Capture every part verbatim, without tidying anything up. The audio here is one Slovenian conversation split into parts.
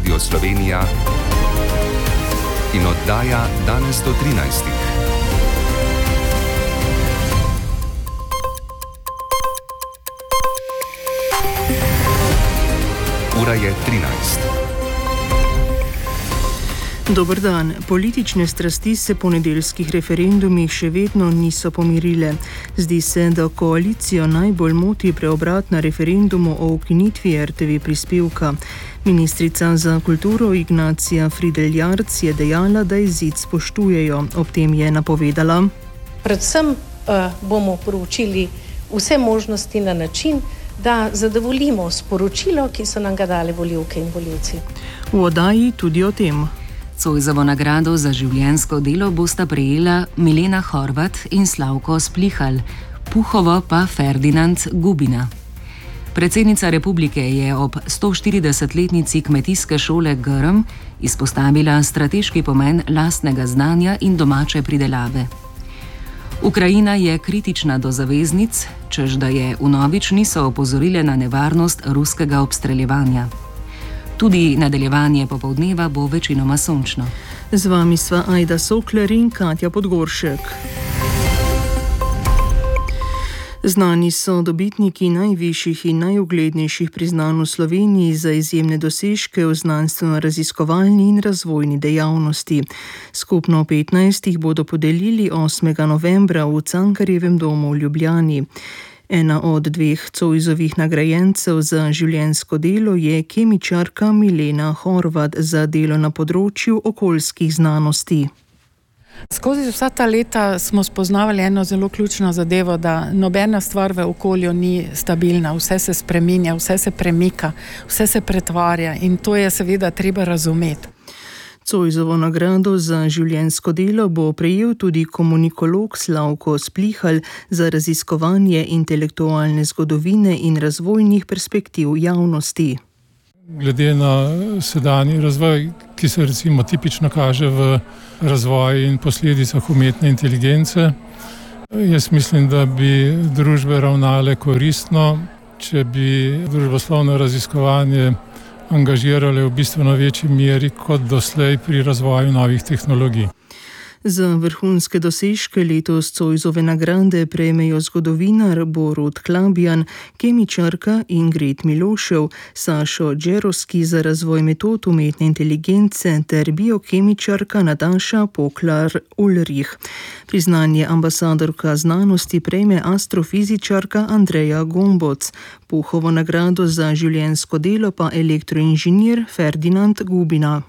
Radio Slovenija in oddaja danes do trinajstih. Ura je trinajst. Dober dan. Politične strasti se po nedeljskih referendumih še vedno niso pomirile. Zdi se, da koalicijo najbolj moti preobrat na referendumu o ukinitvi R T V prispevka. Ministrica za kulturo Ignacija Fridl Jarc je dejala, da izid spoštujejo. Ob tem je napovedala: Predvsem uh, bomo proučili vse možnosti na način, da zadovoljimo sporočilo, ki so nam ga dali volivke in volivci. V oddaji tudi o tem. Zoisovo nagrado za življenjsko delo bosta prejela Milena Horvat in Slavko Splihal, Puhovo pa Ferdinand Gubina. Predsednica republike je ob stoštiridesetletnici kmetijske šole Grm izpostavila strateški pomen lastnega znanja in domače pridelave. Ukrajina je kritična do zaveznic, čež da je vnovič niso opozorile na nevarnost ruskega obstreljevanja. Tudi nadaljevanje popoldneva bo večinoma sončno. Z vami sva Ajda Sokler in Katja Podgoršek. Znani so dobitniki najvišjih in najuglednejših priznanj v Sloveniji za izjemne dosežke v znanstveno-raziskovalni in razvojni dejavnosti. Skupno petnajst jih bodo podelili osmega novembra v Cankarjevem domu v Ljubljani. Ena od dveh Zoisovih nagrajencev za življenjsko delo je kemičarka Milena Horvat za delo na področju okoljskih znanosti. Skozi vsa ta leta smo spoznavali eno zelo ključno zadevo, da nobena stvar v okolju ni stabilna, vse se spreminja, vse se premika, vse se pretvarja in to je seveda treba razumeti. Zoisovo nagrado za življenjsko delo bo prejel tudi komunikolog Slavko Splihal za raziskovanje intelektualne zgodovine in razvojnih perspektiv javnosti. Glede na sedanji razvoj, ki se recimo tipično kaže v razvoju in posledicah umetne inteligence, jaz mislim, da bi družbe ravnale koristno, če bi družboslovno raziskovanje angažirale v bistveno večji meri kot doslej pri razvoju novih tehnologij. Za vrhunske dosežke letos Zoisove nagrade prejmejo zgodovinar Borut Klabjan, kemičarka Ingrid Milošev, Sašo Džerovski za razvoj metod umetne inteligence ter biokemičarka Nataša Poklar-Ulrich. Priznanje ambasadorka znanosti prejme astrofizičarka Andreja Gomboc, Puhovo nagrado za življenjsko delo pa elektroinženir Ferdinand Gubina.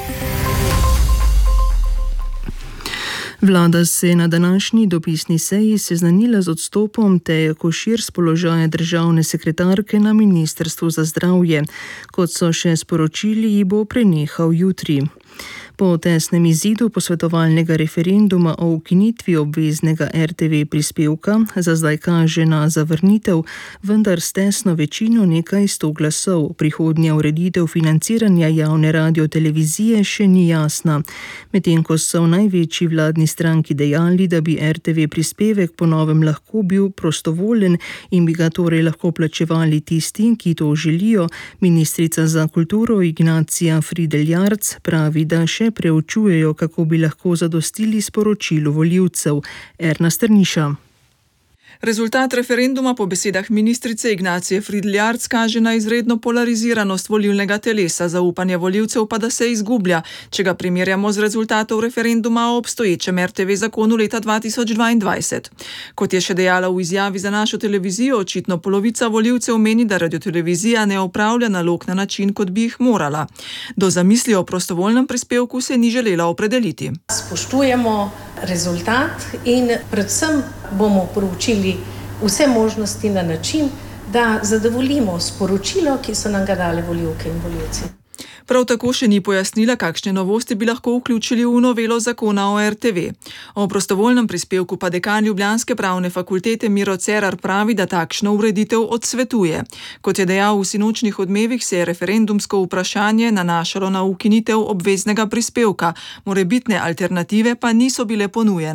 Vlada se na današnji dopisni seji seznanila z odstopom Teje Košir s položaja državne sekretarke na Ministrstvu za zdravje. Kot so še sporočili, ji bo prenehal jutri. Po tesnem izidu posvetovalnega referenduma o ukinitvi obveznega R T V prispevka za zdaj kaže na zavrnitev, vendar s tesno večino nekaj sto glasov. Prihodnja ureditev financiranja javne radiotelevizije še ni jasna. Medtem ko so v največji vladni stranki dejali, da bi R T V prispevek po novem lahko bil prostovoljen in bi ga torej lahko plačevali tisti, ki to želijo, ministrica za kulturo Ignacija Fridl Jarc pravi, da še preučujejo, kako bi lahko zadostili sporočilu volivcev. Erna Strniša. Rezultat referenduma po besedah ministrice Ignacije Fridl Jarc kaže na izredno polariziranost volilnega telesa, zaupanje volivcev pa da se izgublja, če ga primerjamo z rezultatov referenduma o obstoječem R T V zakonu leta dva tisoč dvaindvajset. Kot je še dejala v izjavi za našo televizijo, očitno polovica volivcev meni, da radiotelevizija ne opravlja nalog na način, kot bi jih morala. Do zamisli o prostovoljnem prispevku se ni želela opredeliti. Spoštujemo rezultat in predvsem bomo proučili vse možnosti na način, da zadovoljimo sporočilo, ki so nam ga dali volivke in volivci. Prav tako še ni pojasnila, kakšne novosti bi lahko vključili v novelo zakona o R T V. O prostovoljnem prispevku pa dekan ljubljanske pravne fakultete Miro Cerar pravi, da takšno ureditev odsvetuje. Kot je dejal v sinočnih Odmevih, se je referendumsko vprašanje nanašalo na ukinitev obveznega prispevka, morebitne alternative pa niso bile ponujene.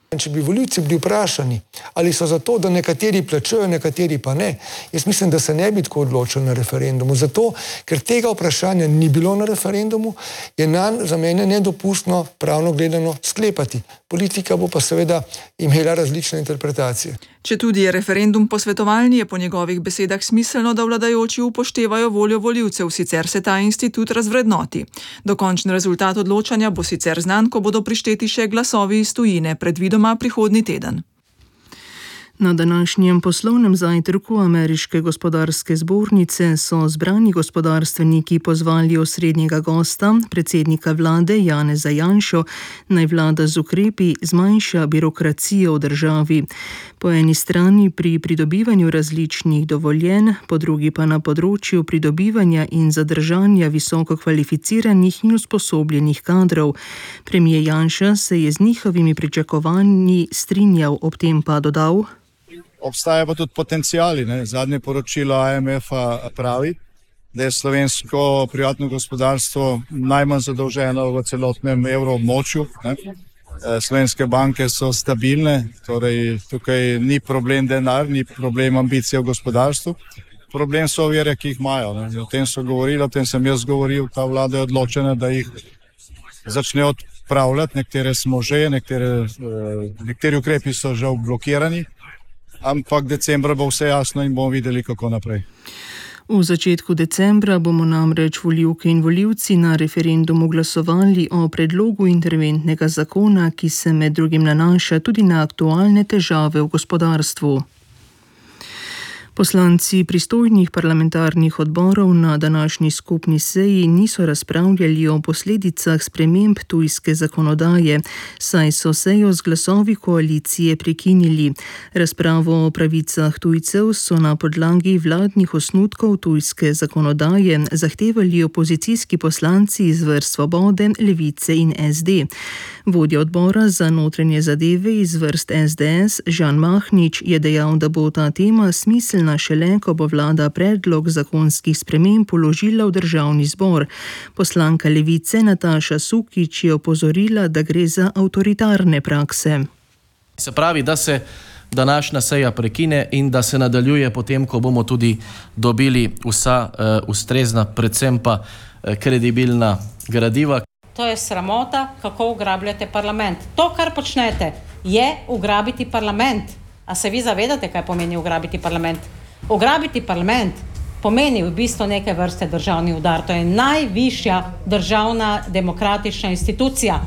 Če bi volivci bili vprašani, ali so za to, da nekateri plačujejo, nekateri pa ne, jaz mislim, da se ne bi tako odločili na referendumu. Zato, ker tega vprašanja ni bilo na referendumu, je nanj za mene nedopustno pravno gledano sklepati. Politika bo pa seveda imela različne interpretacije. Če tudi je referendum posvetovalni, je po njegovih besedah smiselno, da vladajoči upoštevajo voljo volivcev, sicer se ta institut razvrednoti. Dokončni rezultat odločanja bo sicer znan, ko bodo prišteti še glasovi iz tujine, predvidoma prihodnji teden. Na današnjem poslovnem zajtrku Ameriške gospodarske zbornice so zbrani gospodarstveniki pozvali osrednjega gosta, predsednika vlade Janeza Janšo, naj vlada z ukrepi zmanjša birokracijo v državi. Po eni strani pri pridobivanju različnih dovoljenj, po drugi pa na področju pridobivanja in zadržanja visoko kvalificiranih in usposobljenih kadrov. Premier Janša se je z njihovimi pričakovanji strinjal, ob tem pa dodal: Obstaja pa tudi potencijali. Ne? Zadnje poročilo I M F-a pravi, da je slovensko privatno gospodarstvo najmanj zadolženo v celotnem evroobmočju. Slovenske banke so stabilne, torej tukaj ni problem denar, ni problem ambicije v gospodarstvu. Problem so ovire, ki jih imajo. Ne? O tem so govorili, o tem sem jaz govoril, ta vlada je odločena, da jih začne odpravljati. Nekatere smo že, nekatere, nekateri ukrepi so že blokirani. Ampak decembra bo vse jasno in bomo videli, kako naprej. V začetku decembra bomo namreč volivke in volivci na referendumu glasovali o predlogu interventnega zakona, ki se med drugim nanaša tudi na aktualne težave v gospodarstvu. Poslanci pristojnih parlamentarnih odborov na današnji skupni seji niso razpravljali o posledicah sprememb tujske zakonodaje, saj so sejo z glasovi koalicije prekinili. Razpravo o pravicah tujcev so na podlagi vladnih osnutkov tujske zakonodaje zahtevali opozicijski poslanci iz vrst Svobode, Levice in S D. Vodja odbora za notranje zadeve iz vrst S D S, Žan Mahnič, je dejal, da bo ta tema smiselna šele, ko bo vlada predlog zakonskih sprememb vložila v državni zbor. Poslanka Levice Nataša Sukič je opozorila, da gre za avtoritarne prakse. Se pravi, da se današnja seja prekine in da se nadaljuje potem, ko bomo tudi dobili vsa uh, ustrezna, predvsem pa uh, kredibilna gradiva. To je sramota, kako ugrabljate parlament. To, kar počnete, je ugrabiti parlament. A se vi zavedate, kaj pomeni ugrabiti parlament? Ugrabiti parlament pomeni v bistvu neke vrste državni udar. To je najvišja državna demokratična institucija.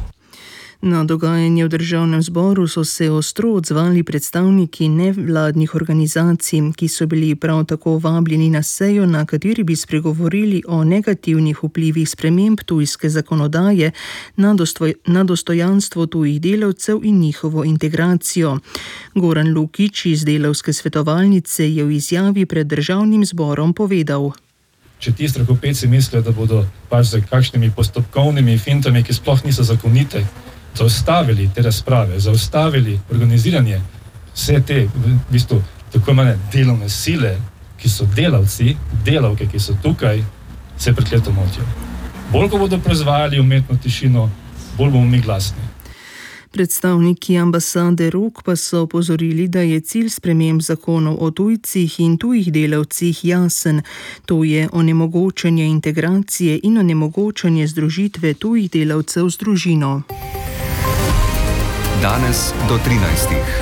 Na dogajanje v državnem zboru so se ostro odzvali predstavniki nevladnih organizacij, ki so bili prav tako vabljeni na sejo, na kateri bi spregovorili o negativnih vplivih sprememb tujske zakonodaje na, dostoj, na dostojanstvo tujih delavcev in njihovo integracijo. Goran Lukič iz Delavske svetovalnice je v izjavi pred državnim zborom povedal: Če ti strahopetci mislijo, da bodo pač z kakšnimi postopkovnimi fintami, ki sploh niso zakonite, zaustavili te razprave, zaustavili organiziranje vse te v bistvu tako imene delovne sile, ki so delavci, delavke, ki so tukaj, se prekleto motijo. Bolj, ko bodo proizvajali umetno tišino, bolj bomo mi glasni. Predstavniki ambasade Rok pa so opozorili, da je cilj sprememb zakonov o tujcih in tujih delavcih jasen. To je onemogočanje integracije in onemogočanje združitve tujih delavcev z družino. Danes do trinajstih.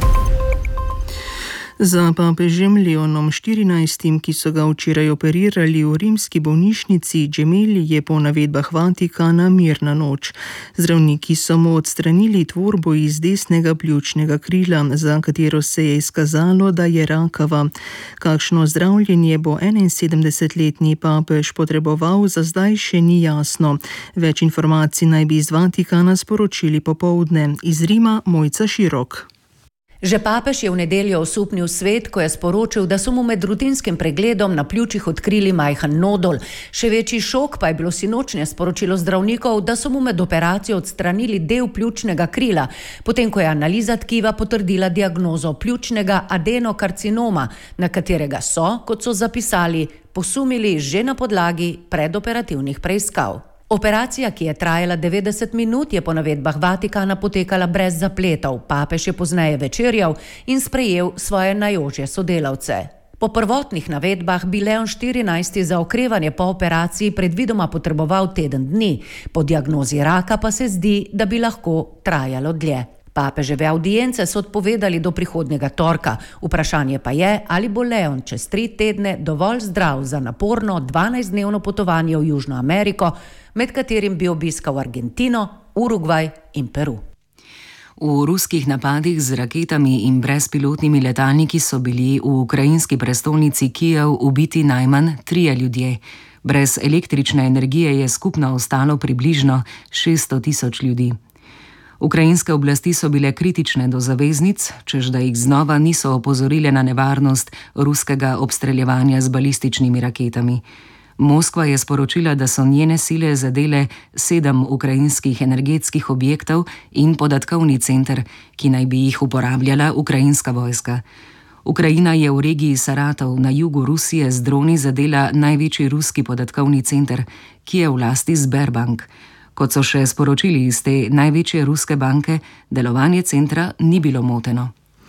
Za papežem Leonom štirinajstim, ki so ga včeraj operirali v rimski bolnišnici Gemelli, je po navedbah Vatikana mirna noč. Zdravniki so mu odstranili tvorbo iz desnega pljučnega krila, za katero se je izkazalo, da je rakava. Kakšno zdravljenje bo enainsedemdesetletni papež potreboval, za zdaj še ni jasno. Več informacij naj bi iz Vatikana sporočili popoldne. Iz Rima Mojca Širok. Že papež je v nedeljo osupnil svet, ko je sporočil, da so mu med rutinskim pregledom na pljučih odkrili majhen nodul. Še večji šok pa je bilo sinočnje sporočilo zdravnikov, da so mu med operacijo odstranili del pljučnega krila, potem ko je analiza tkiva potrdila diagnozo pljučnega adenokarcinoma, na katerega so, kot so zapisali, posumili že na podlagi predoperativnih preiskav. Operacija, ki je trajala devetdeset minut, je po navedbah Vatikana potekala brez zapletov. Papež je pozneje večerjal in sprejel svoje najožje sodelavce. Po prvotnih navedbah bi Leon štirinajsti za okrevanje po operaciji predvidoma potreboval teden dni, po diagnozi raka pa se zdi, da bi lahko trajalo dlje. Papeževe avdience so odpovedali do prihodnjega torka. Vprašanje pa je, ali bo Leon čez tri tedne dovolj zdrav za naporno dvanajstdnevno potovanje v Južno Ameriko, med katerim bi obiskal Argentino, Urugvaj in Peru. V ruskih napadih z raketami in brezpilotnimi letalniki so bili v ukrajinski prestolnici Kijev ubiti najmanj trije ljudje. Brez električne energije je skupno ostalo približno šeststo tisoč ljudi. Ukrajinske oblasti so bile kritične do zaveznic, čež da jih znova niso opozorile na nevarnost ruskega obstreljevanja z balističnimi raketami. Moskva je sporočila, da so njene sile zadele sedem ukrajinskih energetskih objektov in podatkovni center, ki naj bi jih uporabljala ukrajinska vojska. Ukrajina je v regiji Saratov na jugu Rusije z droni zadela največji ruski podatkovni center, ki je v lasti Sberbank. Kot so še sporočili iz te največje ruske banke, delovanje centra ni bilo moteno.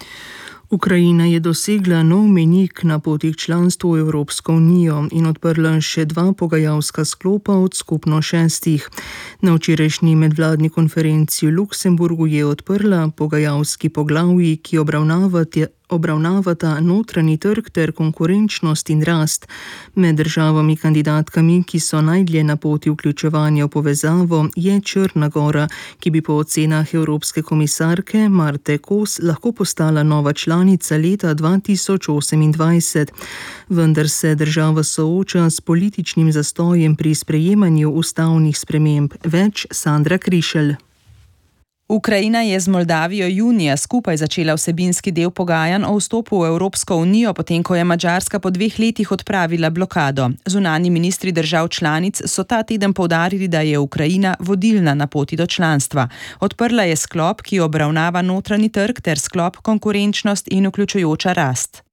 Ukrajina je dosegla nov mejnik na poti k članstvu v Evropsko unijo in odprla še dva pogajalska sklopa od skupno šestih. Na včerajšnji medvladni konferenci v Luksemburgu je odprla pogajalski poglavji, ki obravnavata obravnavata notranji trg ter konkurenčnost in rast. Med državami kandidatkami, ki so najdlje na poti vključevanja v povezavo, je Črna Gora, ki bi po ocenah Evropske komisarke Marte Kos lahko postala nova članica leta dva tisoč osemindvajset. Vendar se država sooča s političnim zastojem pri sprejemanju ustavnih sprememb. Več Sandra Krišelj. Ukrajina je z Moldavijo junija skupaj začela vsebinski del pogajanj o vstopu v Evropsko unijo, potem ko je Madžarska po dveh letih odpravila blokado. Zunanji ministri držav članic so ta teden poudarili, da je Ukrajina vodilna na poti do članstva. Odprla je sklop, ki obravnava notranji trg ter sklop konkurenčnost in vključujoča rast.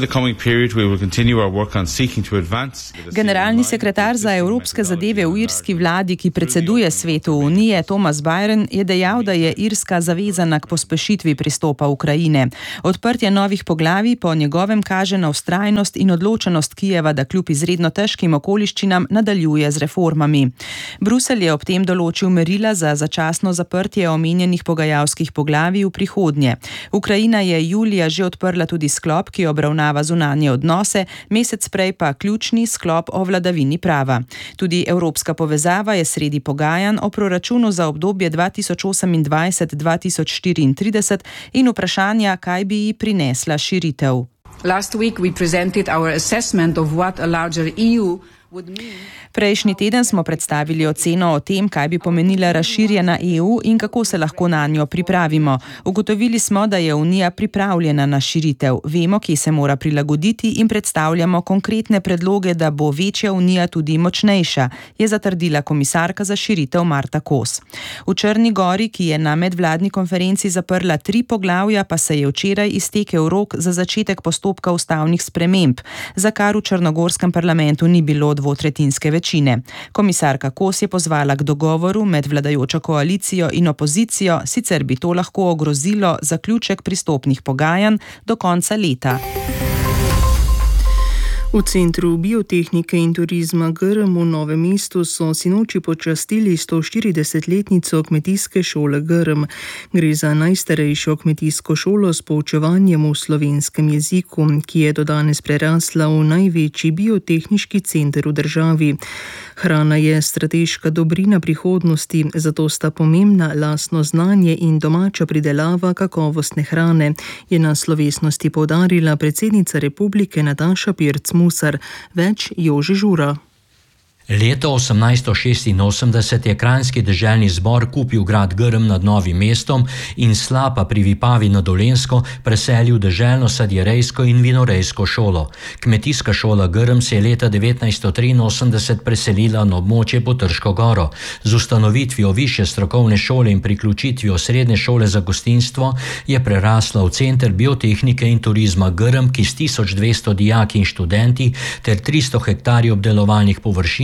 Generalni sekretar za evropske zadeve v irski vladi, ki predseduje svetu Unije, Thomas Byron, je dejal, da je Irska zavezana k pospešitvi pristopa Ukrajine. Odprtje novih poglavij po njegovem kaže na vztrajnost in odločenost Kijeva, da kljub izredno težkim okoliščinam nadaljuje z reformami. Bruselj je ob tem določil merila za začasno zaprtje omenjenih pogajalskih poglavij v prihodnje. Ukrajina je julija že odprla tudi sklop, ki obravnava obravnava zunanje odnose, mesec prej pa ključni sklop o vladavini prava. Tudi evropska povezava je sredi pogajanj o proračunu za obdobje dva tisoč osemindvajset do dva tisoč štiriintrideset in vprašanja, kaj bi ji prinesla širitev. Last week we presented our assessment of what a larger E U would mean. Prejšnji teden smo predstavili oceno o tem, kaj bi pomenila razširjena E U in kako se lahko na njo pripravimo. Ugotovili smo, da je Unija pripravljena na širitev. Vemo, kje se mora prilagoditi in predstavljamo konkretne predloge, da bo večja Unija tudi močnejša, je zatrdila komisarka za širitev Marta Kos. V Črni Gori, ki je na medvladni konferenci zaprla tri poglavja, pa se je včeraj iztekel rok za začetek postopka ustavnih sprememb, za kar v črnogorskem parlamentu ni bilo dvotretjinske večine. Komisarka Kos je pozvala k dogovoru med vladajočo koalicijo in opozicijo, sicer bi to lahko ogrozilo zaključek pristopnih pogajanj do konca leta. V Centru biotehnike in turizma Grm v Novem mestu so sinoči počastili sto štiridesetletnico kmetijske šole Grm. Gre za najstarejšo kmetijsko šolo s poučevanjem v slovenskem jeziku, ki je do danes prerasla v največji biotehniški center v državi. Hrana je strateška dobrina prihodnosti, zato sta pomembna lastno znanje in domača pridelava kakovostne hrane, je na slovesnosti poudarila predsednica republike Nataša Pirc Musar. Več Jože Žura. Leta osemnajststo šestinosemdeset je kranjski deželni zbor kupil grad Grm nad Novim mestom in Slapa pri Vipavi na Dolenjsko preselil deželno sadjerejsko in vinorejsko šolo. Kmetijska šola Grm se je leta devetnajststo triinosemdeset preselila na območje pod Trško goro. Z ustanovitvijo višje strokovne šole in priključitvijo srednje šole za gostinstvo je prerasla v Center biotehnike in turizma Grm, ki s tisoč dvesto dijaki in študenti ter tristo hektarji obdelovalnih površin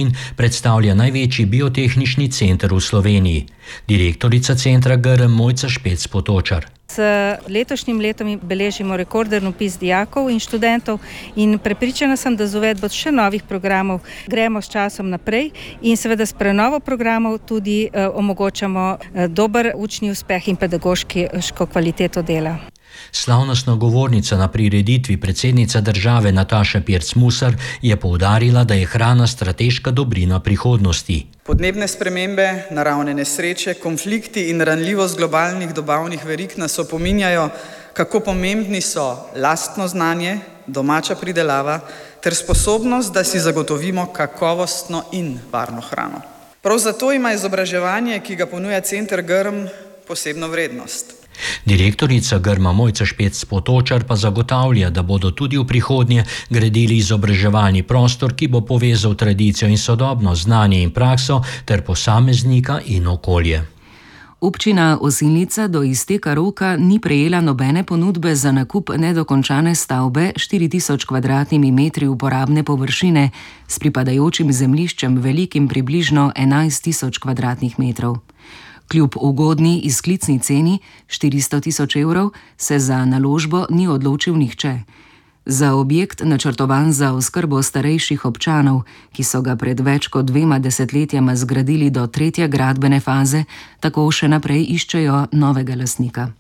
Grmin predstavlja največji biotehnični center v Sloveniji. Direktorica centra Grm Mojca Špec Potočar. S letošnjim letom beležimo rekorden vpis dijakov in študentov in prepričana sem, da z uvedbo še novih programov gremo s časom naprej in seveda s prenovo programov tudi eh, omogočamo eh, dober učni uspeh in pedagoško kvaliteto dela. Slavnostna govornica na prireditvi, predsednica države Nataša Pirc-Musar, je poudarila, da je hrana strateška dobrina prihodnosti. Podnebne spremembe, naravne nesreče, konflikti in ranljivost globalnih dobavnih verig nas opominjajo, kako pomembni so lastno znanje, domača pridelava ter sposobnost, da si zagotovimo kakovostno in varno hrano. Prav zato ima izobraževanje, ki ga ponuja center Grm, posebno vrednost. Direktorica Grma Mojca Špec Potočar pa zagotavlja, da bodo tudi v prihodnje gradili izobraževalni prostor, ki bo povezal tradicijo in sodobno znanje in prakso ter posameznika in okolje. Občina Osilnica do izteka roka ni prejela nobene ponudbe za nakup nedokončane stavbe štiri tisoč kvadratnimi metri uporabne površine s pripadajočim zemljiščem velikim približno enajst tisoč kvadratnih metrov. Kljub ugodni izklicni ceni štiristo tisoč evrov se za naložbo ni odločil nihče. Za objekt, načrtovan za oskrbo starejših občanov, ki so ga pred več kot dvema desetletjama zgradili do tretje gradbene faze, tako še naprej iščejo novega lastnika.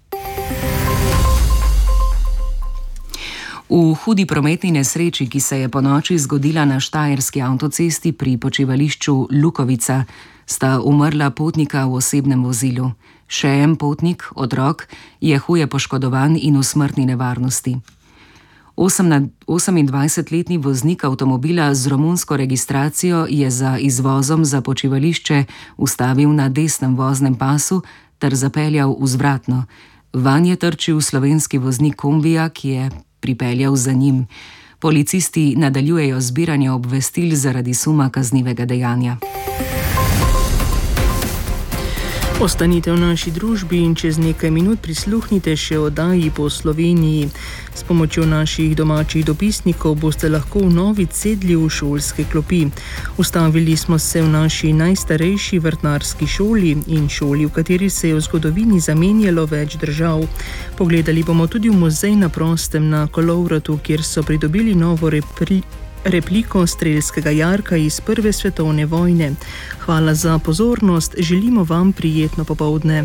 V hudi prometni nesreči, ki se je ponoči zgodila na štajerski avtocesti pri počivališču Lukovica, sta umrla potnika v osebnem vozilu. Še en potnik, otrok, je huje poškodovan in v smrtni nevarnosti. osemindvajsetletni voznik avtomobila z romunsko registracijo je za izvozom za počivališče ustavil na desnem voznem pasu ter zapeljal vzvratno. Vanj je trčil slovenski voznik kombija, ki je pripeljal za njim. Policisti nadaljujejo zbiranje obvestil zaradi suma kaznivega dejanja. Ostanite v naši družbi in čez nekaj minut prisluhnite še oddaji po Sloveniji. S pomočjo naših domačih dopisnikov boste lahko vnovič sedli v šolske klopi. Ustavili smo se v naši najstarejši vrtnarski šoli in šoli, v kateri se je v zgodovini zamenjalo več držav. Pogledali bomo tudi v muzej na prostem na Kolovratu, kjer so pridobili novo repri repliko strelskega jarka iz Prve svetovne vojne. Hvala za pozornost, želimo vam prijetno popoldne.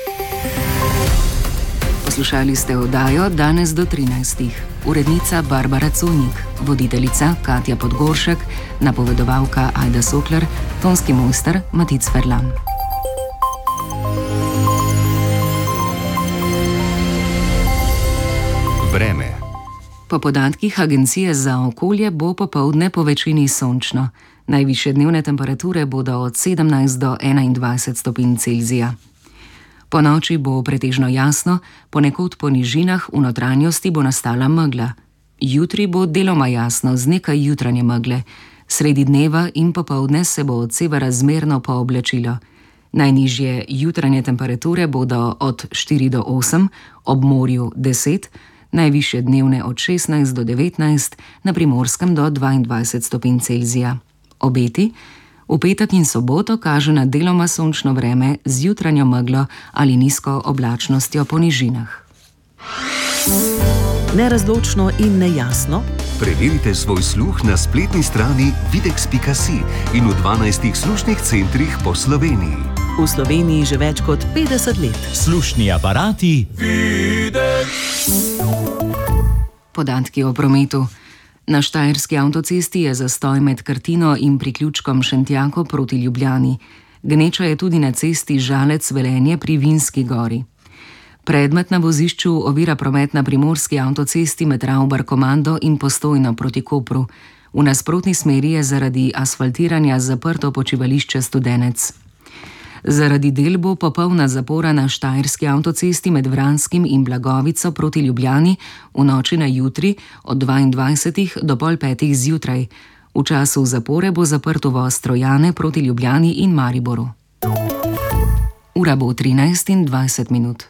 Poslušali ste oddajo Danes do trinajstih. Urednica Barbara Cunik, voditeljica Katja Podgoršek, napovedovalka Ajda Sokler, tonski mojster Matic Ferlan. Vreme. Po podatkih Agencije za okolje bo popoldne po večini sončno. Najvišje dnevne temperature bodo od sedemnajst do enaindvajset stopinj Celzija. Po noči bo pretežno jasno, ponekod po nižinah v notranjosti bo nastala megla. Jutri bo deloma jasno z nekaj jutranje megle. Sredi dneva in popoldne se bo od severa zmerno pooblačilo. Najnižje jutranje temperature bodo od štiri do osem, ob morju deset, najvišje dnevne od šestnajst do devetnajst, na Primorskem do dvaindvajset stopinj Celzija. Obeti v petek in soboto kaže na deloma sončno vreme z jutranjo meglo ali nizko oblačnostjo po nižinah. Nerazločno in nejasno? Preverite svoj sluh na spletni strani videx pika si in v dvanajstih slušnih centrih po Sloveniji. V Sloveniji že več kot petdeset let. Slušni aparati Videx. Podatki o prometu. Na štajerski avtocesti je zastoj med Krtino in priključkom Šentjako proti Ljubljani. Gneča je tudi na cesti Žalec-Velenje pri Vinski gori. Predmet na vozišču ovira promet na primorski avtocesti med Ravbar-Komando in Postojno proti Kopru. V nasprotni smeri je zaradi asfaltiranja zaprto počivališče Studenec. Zaradi del bo popolna zapora na štajerski avtocesti med Vranskim in Blagovico proti Ljubljani v noči na jutri od dvaindvajsetih do pol petih zjutraj. V času zapore bo zaprto voz Trojane proti Ljubljani in Mariboru. Ura bo trinajst in dvajset minut.